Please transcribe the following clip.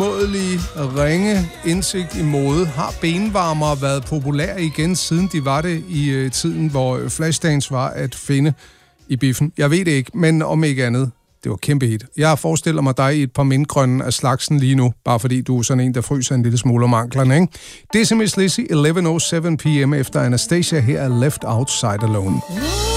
umådelige ringe indsigt i mode. Har benvarmere været populære igen, siden de var det i tiden, hvor Flashdance var at finde i biffen? Jeg ved det ikke, men om ikke andet, det var kæmpe hit. Jeg forestiller mig dig i et par mindgrønne af slagsen lige nu, bare fordi du er sådan en, der fryser en lille smule om anklerne, ikke? Det er Miss Lizzy, 11:07 p.m. efter Anastasia her er Left Outside Alone.